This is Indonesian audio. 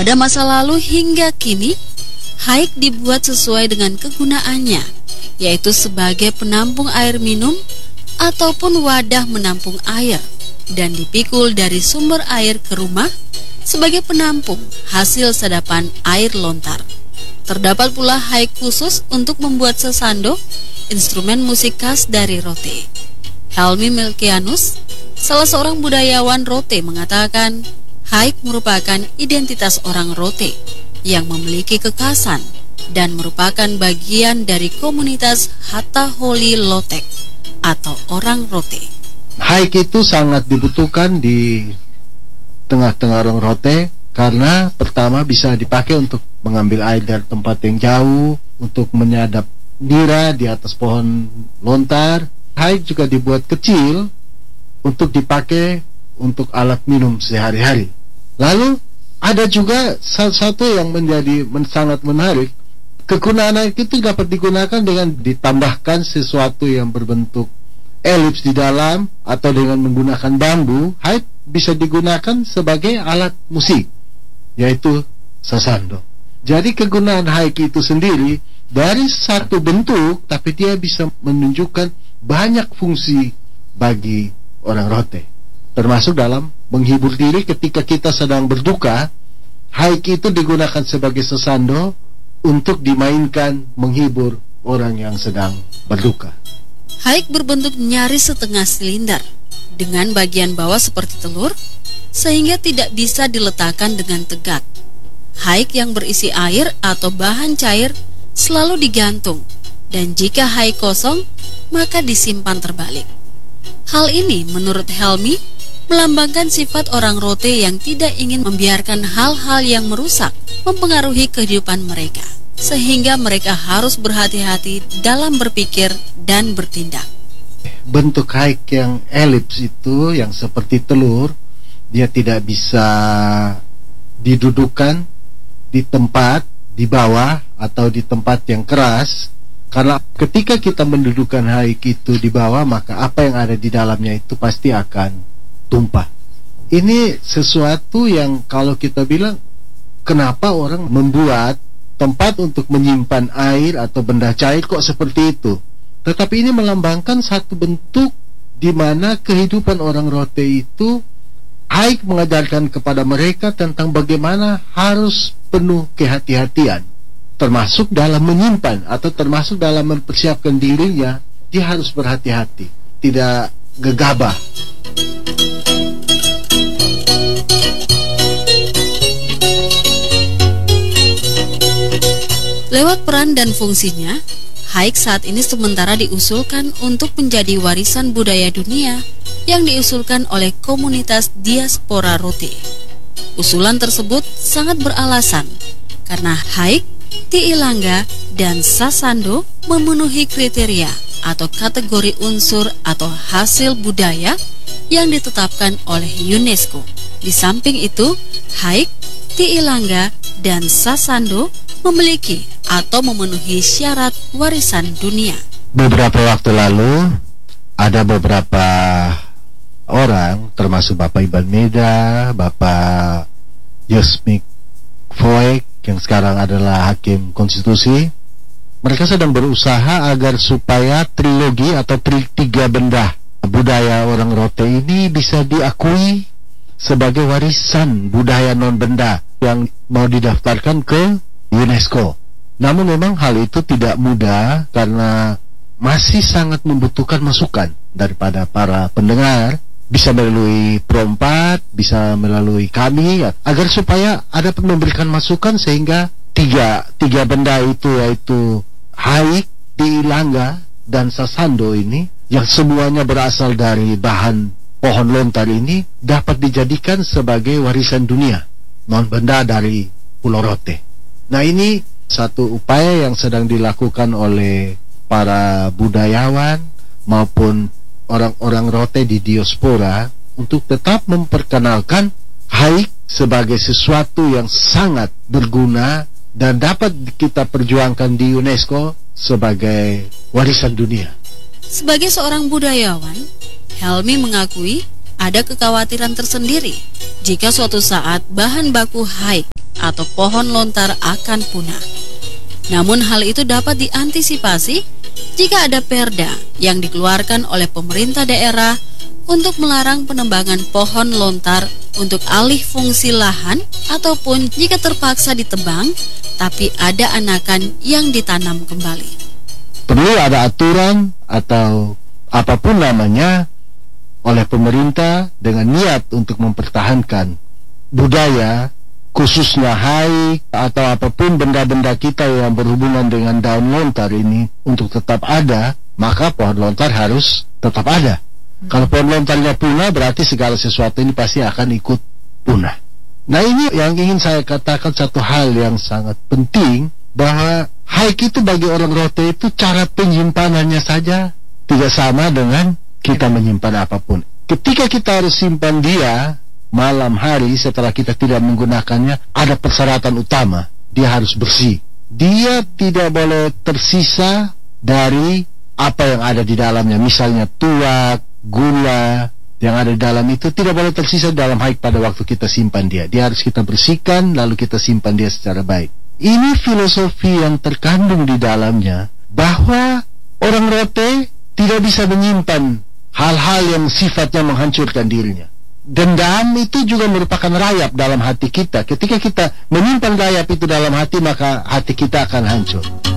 Pada masa lalu hingga kini, haik dibuat sesuai dengan kegunaannya, yaitu sebagai penampung air minum ataupun wadah menampung air, dan dipikul dari sumber air ke rumah sebagai penampung hasil sedapan air lontar. Terdapat pula haik khusus untuk membuat sesando, instrumen musik khas dari Rote. Helmi Melkianus, salah seorang budayawan Rote, mengatakan haik merupakan identitas orang Rote yang memiliki kekhasan dan merupakan bagian dari komunitas Hataholi Lotek atau orang Rote. Haik itu sangat dibutuhkan di tengah-tengah orang Rote karena pertama bisa dipakai untuk mengambil air dari tempat yang jauh, untuk menyadap nira di atas pohon lontar. Haik juga dibuat kecil untuk dipakai untuk alat minum sehari-hari. Lalu ada juga satu yang menjadi sangat menarik. Kegunaan haik itu dapat digunakan dengan ditambahkan sesuatu yang berbentuk elips di dalam atau dengan menggunakan bambu. Haik bisa digunakan sebagai alat musik, yaitu sasando. Jadi kegunaan haik itu sendiri dari satu bentuk, tapi dia bisa menunjukkan banyak fungsi bagi orang Rote, termasuk dalam menghibur diri ketika kita sedang berduka. Haik itu digunakan sebagai sasando untuk dimainkan menghibur orang yang sedang berduka. Haik berbentuk nyaris setengah silinder dengan bagian bawah seperti telur, sehingga tidak bisa diletakkan dengan tegak. Haik yang berisi air atau bahan cair selalu digantung, dan jika haik kosong, maka disimpan terbalik. Hal ini menurut Helmi melambangkan sifat orang Rote yang tidak ingin membiarkan hal-hal yang merusak mempengaruhi kehidupan mereka, sehingga mereka harus berhati-hati dalam berpikir dan bertindak. Bentuk haik yang elips itu, yang seperti telur, dia tidak bisa didudukan di tempat di bawah atau di tempat yang keras, karena ketika kita mendudukan haik itu di bawah, maka apa yang ada di dalamnya itu pasti akan tumpah. Ini sesuatu yang kalau kita bilang, kenapa orang membuat tempat untuk menyimpan air atau benda cair kok seperti itu? Tetapi ini melambangkan satu bentuk di mana kehidupan orang Rote itu, haik mengajarkan kepada mereka tentang bagaimana harus penuh kehati-hatian, termasuk dalam menyimpan atau termasuk dalam mempersiapkan dirinya. Dia harus berhati-hati, tidak gegabah. Lewat peran dan fungsinya, haik saat ini sementara diusulkan untuk menjadi warisan budaya dunia yang diusulkan oleh komunitas diaspora Rote. Usulan tersebut sangat beralasan karena haik, tiilanga, dan sasando memenuhi kriteria atau kategori unsur atau hasil budaya yang ditetapkan oleh UNESCO. Di samping itu, haik, tiilanga, dan sasando memiliki atau memenuhi syarat warisan dunia. Beberapa waktu lalu ada beberapa orang, termasuk Bapak Iban Meda, Bapak Yosmik Foek yang sekarang adalah hakim konstitusi. Mereka sedang berusaha agar supaya trilogi atau tiga benda budaya orang Rote ini bisa diakui sebagai warisan budaya non benda yang mau didaftarkan ke UNESCO. Namun memang hal itu tidak mudah karena masih sangat membutuhkan masukan daripada para pendengar, bisa melalui Pro4, bisa melalui kami, agar supaya ada memberikan masukan sehingga tiga benda itu, yaitu haik, tiilanga, dan sasando ini, yang semuanya berasal dari bahan pohon lontar ini, dapat dijadikan sebagai warisan dunia non benda dari Pulau Rote. Nah, ini satu upaya yang sedang dilakukan oleh para budayawan maupun orang-orang Rote di diaspora untuk tetap memperkenalkan haik sebagai sesuatu yang sangat berguna dan dapat kita perjuangkan di UNESCO sebagai warisan dunia. Sebagai seorang budayawan, Helmi mengakui ada kekhawatiran tersendiri jika suatu saat bahan baku hike atau pohon lontar akan punah. Namun hal itu dapat diantisipasi jika ada perda yang dikeluarkan oleh pemerintah daerah untuk melarang penebangan pohon lontar untuk alih fungsi lahan ataupun jika terpaksa ditebang tapi ada anakan yang ditanam kembali. Perlu ada aturan atau apapun namanya oleh pemerintah dengan niat untuk mempertahankan budaya, khususnya hike atau apapun benda-benda kita yang berhubungan dengan daun lontar ini untuk tetap ada, maka pohon lontar harus tetap ada. Kalau pohon lontarnya punah, berarti segala sesuatu ini pasti akan ikut punah. Nah, ini yang ingin saya katakan, satu hal yang sangat penting, bahwa hike itu bagi orang Rote itu cara penyimpanannya saja tidak sama dengan kita menyimpan apapun. Ketika kita harus simpan dia malam hari setelah kita tidak menggunakannya, ada persyaratan utama, dia harus bersih. Dia tidak boleh tersisa dari apa yang ada di dalamnya, misalnya tuak, gula yang ada di dalam itu tidak boleh tersisa dalam hike pada waktu kita simpan dia. Dia harus kita bersihkan lalu kita simpan dia secara baik. Ini filosofi yang terkandung di dalamnya, bahwa orang Rote tidak bisa menyimpan hal-hal yang sifatnya menghancurkan dirinya. Dendam itu juga merupakan rayap dalam hati kita. Ketika kita menyimpan rayap itu dalam hati, maka hati kita akan hancur.